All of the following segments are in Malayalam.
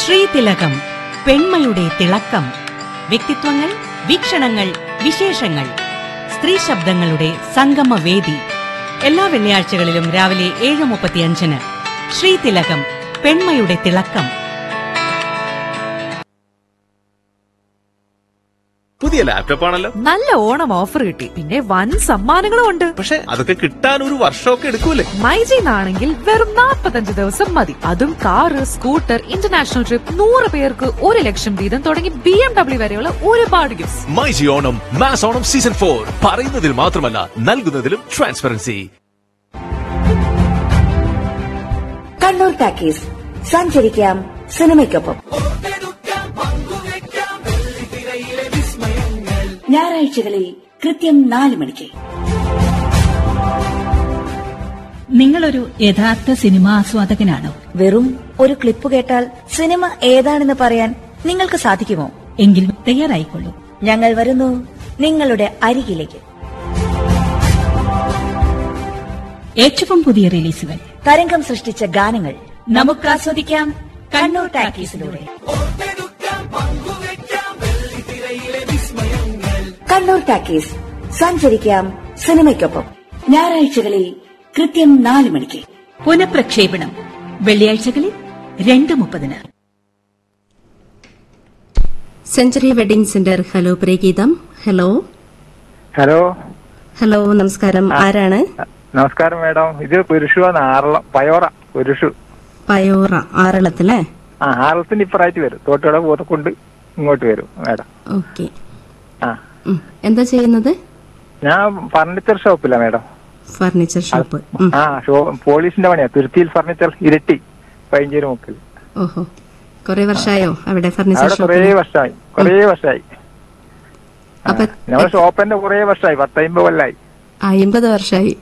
ശ്രീതിലകം, പെൺമയുടെ തിളക്കം. വ്യക്തിത്വങ്ങൾ, വീക്ഷണങ്ങൾ, വിശേഷങ്ങൾ. സ്ത്രീ ശബ്ദങ്ങളുടെ സംഗമവേദി. എല്ലാ വെള്ളിയാഴ്ചകളിലും രാവിലെ 7:35 ശ്രീതിലകം, പെൺമയുടെ തിളക്കം. പുതിയ ലാപ്ടോപ്പ് ആണല്ലോ. നല്ല ഓണം ഓഫർ കിട്ടി, പിന്നെ വൻ സമ്മാനങ്ങളും ഉണ്ട്. പക്ഷെ അതൊക്കെ കിട്ടാൻ ഒരു വർഷമൊക്കെ എടുക്കൂലേ? മൈജിന്നാണെങ്കിൽ വെറും 45 ദിവസം മതി. അതും കാറ്, സ്കൂട്ടർ, ഇന്റർനാഷണൽ ട്രിപ്പ്, 100 പേർക്ക് 1 ലക്ഷം വീതം തുടങ്ങി BMW വരെയുള്ള ഒരുപാട് gifts. MyG Onam mass Onam season 4 പറയുന്നതിൽ മാത്രമല്ല നൽകുന്നതിലും ട്രാൻസ്പെറൻസി. കണ്ണൂർ ടാക്കീസ്, സഞ്ചരിക്കാം സിനിമയ്ക്കൊപ്പം. ഞായറാഴ്ചകളിൽ കൃത്യം 4 മണിക്ക്. നിങ്ങളൊരു യഥാർത്ഥ സിനിമാ ആസ്വാദകനാണോ? വെറും ഒരു ക്ലിപ്പ് കേട്ടാൽ സിനിമ ഏതാണെന്ന് പറയാൻ നിങ്ങൾക്ക് സാധിക്കുമോ? എങ്കിൽ തയ്യാറായിക്കൊള്ളൂ. ഞങ്ങൾ വരുന്നു നിങ്ങളുടെ അരികിലേക്ക്. ഏറ്റവും പുതിയ റിലീസുകൾ, തരംഗം സൃഷ്ടിച്ച ഗാനങ്ങൾ നമുക്ക് ആസ്വദിക്കാം കണ്ണൂർ ടാക്കീസിലൂടെ. കണ്ണൂർ ടാക്കീസ്, സഞ്ചരിക്കാം സിനിമയ്ക്കൊപ്പം. ഞായറാഴ്ചകളിൽ കൃത്യം 4 മണിക്ക്. പുനഃപ്രക്ഷേപണം വെള്ളിയാഴ്ചകളിൽ 2:30. Century wedding centre. Hello Priyageetham. Hello hello hello നമസ്കാരം. ആരാണ്? നമസ്കാരം മേഡം, ഇത് പുരുഷു ആറളം പയോറ. പുരുഷു പയോറ ആറളത്തിലെ. ആറളത്തിന് ഇപ്പറായിട്ട് വരും. തോട്ടുകട പോത്തക്കൊണ്ട് ഇങ്ങോട്ട് വരും മേഡം. ഓക്കെ. എന്താ ചെയ്യുന്നത്? ഞാൻ ഫർണിച്ചർ ഷോപ്പില്ല മേഡം. Furniture shop. പോലീസിന്റെ പണിയാ. തുരുത്തിയിൽ ഫർണിച്ചർ ഇരട്ടി പൈഞ്ചേരി മുക്കിൽ. ഓഹോ, കൊറേ വർഷമായോ അവിടെ ഫർണിച്ചർ ഷോപ്പ്? കുറേ വർഷമായി. നമ്മുടെ ഷോപ്പിന്റെ കുറേ വർഷമായി, 10-50 കൊല്ലായി. 50 വർഷമായി.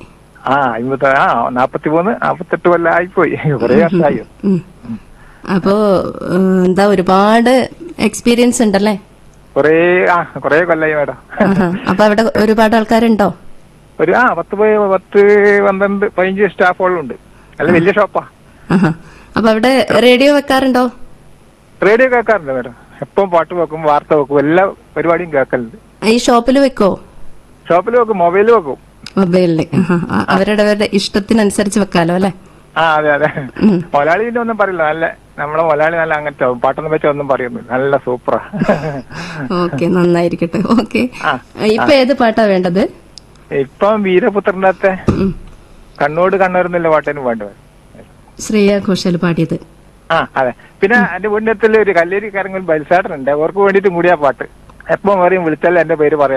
43 48 കൊല്ലം ആയിപ്പോയി. കുറേ വർഷമായി. അപ്പോ എന്താ ഒരുപാട് എക്സ്പീരിയൻസ് ഉണ്ടല്ലേ? കുറേ കൊല്ലായി മേഡം. അപ്പൊ അവിടെ ഒരുപാട് ആൾക്കാരുണ്ടോ? ഒരു 10-12-15 സ്റ്റാഫുകളുണ്ട്. അല്ല, വലിയ ഷോപ്പാ. അപ്പൊ അവിടെ റേഡിയോ വെക്കാറുണ്ടോ? റേഡിയോ കേൾക്കാറുണ്ട് മേഡം. എപ്പം പാട്ട് വെക്കും, വാർത്ത വെക്കും, എല്ലാ പരിപാടിയും കേൾക്കലുണ്ട്. ഈ ഷോപ്പിൽ വെക്കോ? ഷോപ്പിൽ വെക്കും, മൊബൈലിൽ വെക്കും. മൊബൈലില് അവരുടെ ഇഷ്ടത്തിനനുസരിച്ച് വെക്കാലോ അല്ലെ? അതെ. മൊലാളിന്റെ ഒന്നും പറയില്ല. നല്ല നമ്മളെ മൊലാളി നല്ല അങ്ങനത്തെ പാട്ടൊന്നും വെച്ചാൽ ഒന്നും പറയുന്നില്ല. നല്ല സൂപ്പറാ. ഓക്കെ, നന്നായിരിക്കട്ടെ. ഓക്കെ, ഇപ്പൊ ഏത് പാട്ടാ വേണ്ടത്? ഇപ്പം വീരപുത്രന്റെ കണ്ണൂർന്നില്ല പാട്ടിന് വേണ്ടത്. ശ്രേയ ഘോഷാൽ പാടിയത്. അതെ. പിന്നെ എന്റെ വീടിനത്തിൽ ഒരു കല്ലേരി കരങ്ങൾ ബൽസാട്ടനുണ്ട്. അവർക്ക് വേണ്ടിയിട്ട് കൂടിയ പാട്ട്. എപ്പം പറയും വിളിച്ചാൽ എന്റെ പേര് പറയാം.